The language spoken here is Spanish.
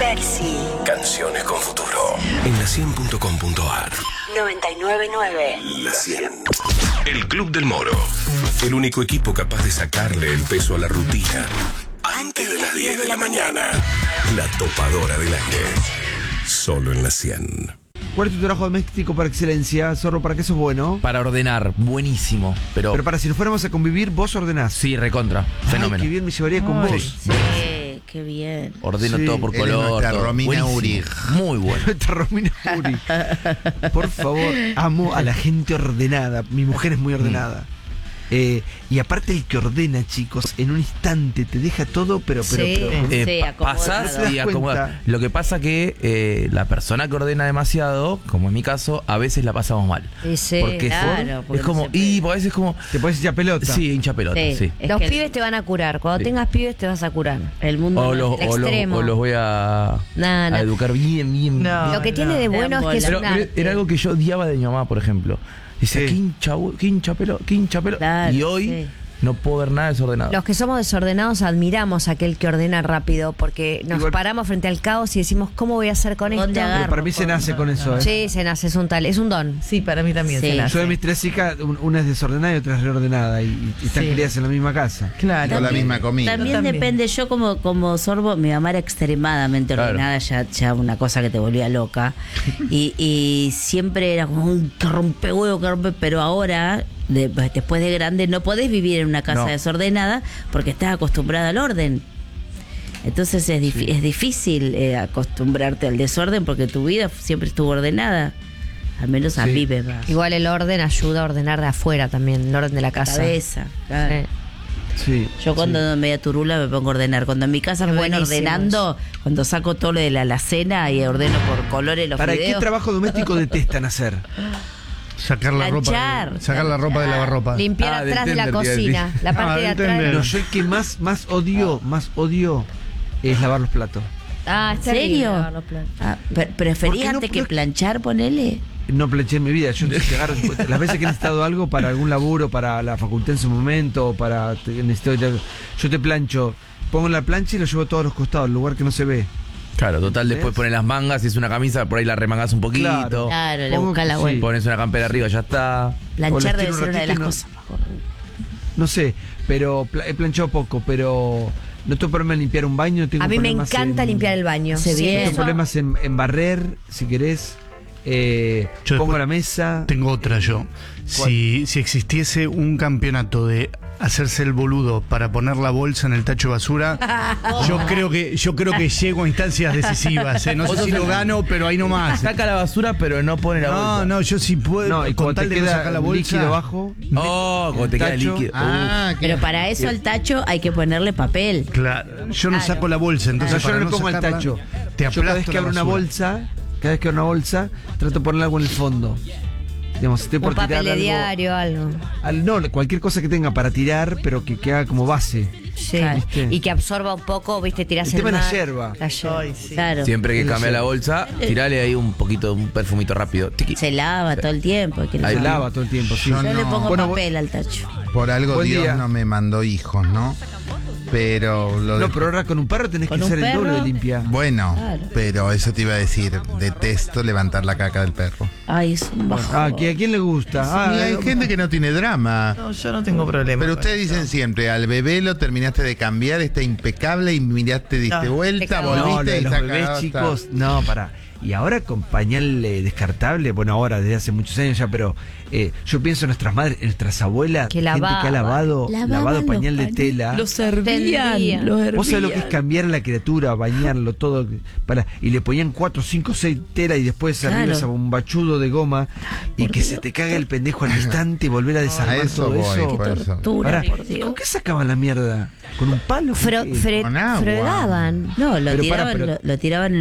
Sexy. Canciones con futuro. En la100.com.ar. 99.9. La 100. El Club del Moro. El único equipo capaz de sacarle el peso a la rutina. Antes de las 10 de la mañana. La topadora del aire. Solo en la 100. ¿Cuál es tu trabajo doméstico por excelencia, Zorro? ¿Para qué sos bueno? Para ordenar, buenísimo. Pero para si nos fuéramos a convivir, vos ordenás. sí, recontra. Fenómeno. Ay, qué bien me llevaría con vos. Sí, qué bien. Ordeno Sí, todo por él es color. nuestra todo. Romina Buenísimo. Urig. Muy bueno. Nuestra Romina Uri. Por favor, amo a la gente ordenada. Mi mujer es muy ordenada. Y aparte el que ordena, chicos, en un instante te deja todo, pero Sí, acomodado. Pasas ¿Te das y acomodas. cuenta? Lo que pasa que la persona que ordena demasiado, como en mi caso, a veces la pasamos mal. Sí, Porque claro. porque es como, no se puede. y a veces es como, te puedes echar pelota. sí, hincha pelota, sí. Es Los que pibes te van a curar. Cuando Sí. tengas pibes te vas a curar. el mundo el extremo. o los voy a educar bien. No. Lo que tiene de bueno es que es Pero un era arte. algo que yo odiaba de mi mamá, por ejemplo. Dice, Sí. qué hincha pelota. Claro, Y hoy sí. no puedo ver nada desordenado. Los que somos desordenados admiramos a aquel que ordena rápido porque nos Igual- paramos frente al caos y decimos, ¿cómo voy a hacer con esto? ¿Dónde agarro? Pero para mí se nace con eso, ¿eh? Sí, se nace, es un don. Sí, para mí también Sí. se nace. Yo de mis tres hijas, una es desordenada y otra es reordenada. Y están Sí. criadas en la misma casa. Claro. Con la misma comida. También, Yo también. depende, yo como Sorbo, mi mamá era extremadamente Claro. ordenada, ya una cosa que te volvía loca. y siempre era como un que rompe huevo, pero ahora, después de grande, no podés vivir en una casa No. desordenada porque estás acostumbrada al orden. Entonces es difícil acostumbrarte al desorden porque tu vida siempre estuvo ordenada. Al menos a Sí. mí, ¿verdad? Igual el orden ayuda a ordenar de afuera también, el orden de la casa. Cabeza, claro. Sí. Sí. Yo cuando ando media turula me pongo a ordenar. Cuando en mi casa Qué me ven buenísimo ordenando, cuando saco todo lo de la alacena y ordeno por colores los ¿Para qué fideos. trabajo doméstico detestan hacer? Sacar la Planchar. ropa. Sacar la ropa de lavarropa. Limpiar Ah, del atrás de la tender, te iba a decir. cocina, la parte de del atrás. tender. No, yo el que más odio es lavar los platos. Ah, ¿En es terrible serio? lavar los platos. ¿Preferís ¿Por qué no antes que puedo- planchar, ponele? No planché en mi vida. Yo las veces que he necesitado algo para algún laburo, para la facultad en su momento, yo te plancho, pongo la plancha y lo llevo a todos los costados, el lugar que no se ve. Claro, total, después pones las mangas, si es una camisa, por ahí la remangás un poquito. Claro. Claro, le Pongo- buscas la sí. vuelta. Pones una campera arriba, ya está. Planchar O debe las ser tiro un una de las ratito y cosas. No sé, pero he planchado poco, pero no tengo problema en limpiar un baño. Tengo A mí me problemas encanta en- limpiar el baño. Hace Sí, bien. Tengo eso- problemas en barrer, si querés. Yo Pongo después la mesa. Tengo otra yo. Si existiese un campeonato de hacerse el boludo para poner la bolsa en el tacho de basura, yo creo que llego a instancias decisivas. No sé si lo gano, pero ahí nomás. Saca la basura, pero no pone la bolsa. No, yo sí puedo. No, y con cuando tal te de no queda sacar la un bolsa. líquido abajo. Oh, como te queda tacho. líquido. Pero para eso al tacho hay que ponerle papel. Claro, yo no saco la bolsa, O entonces sea, yo no para le pongo al sacarla, tacho. Te Yo cada vez aplasto que la abro una basura. bolsa, trato de ponerle algo en el fondo. Digamos, estoy por Un papel tirar de algo. diario, algo. No, cualquier cosa que tenga para tirar, pero que haga como base. Sí. ¿Viste? Y que absorba un poco, viste, tirás El tema es la mar. yerba. La yerba. Ay, sí. Claro. Siempre que Es cambia la cierto. bolsa, tirale ahí un poquito, un perfumito rápido. Tiqui. Se lava todo el tiempo. hay que Ahí Se lavar. lava todo el tiempo, sí. Yo Yo le no. pongo Bueno, papel al tacho. Por algo Buen Dios día. no me mandó hijos, ¿no? Pero lo de... No, pero ahora con un perro tenés ¿Con que un hacer el doble perro? de limpia. Bueno, Claro. pero eso te iba a decir. Detesto levantar la caca del perro. Ay, es un bajón. ¿A quién le gusta? Y hay gente que no tiene drama. No, yo no tengo problema. Pero con ustedes eso. dicen siempre, al bebé lo terminaste de cambiar, está impecable y miraste, diste No, vuelta, te cagó. No, lo volviste de y los está bebés cagado, chicos, no, pará. Y ahora con pañal descartable, bueno, ahora desde hace muchos años ya, pero yo pienso en nuestras madres, en nuestras abuelas, Que gente que ha lavado Lavaban pañal los de tela. Los hervían. Tendrían. Los hervían. Vos sabés lo que es cambiar a la criatura, bañarlo todo, y le ponían 4, 5, 6 telas y después Claro. arriba ese bombachudo de goma y que se te caga el pendejo al instante y volver a desarmar A eso todo voy, eso. por eso. Tortura, Pará, por Dios. ¿con qué sacaban la mierda? ¿Con un palo? ¿Con qué? Con agua. Fregaban. No, lo Pero tiraban, pará, pero- lo tiraban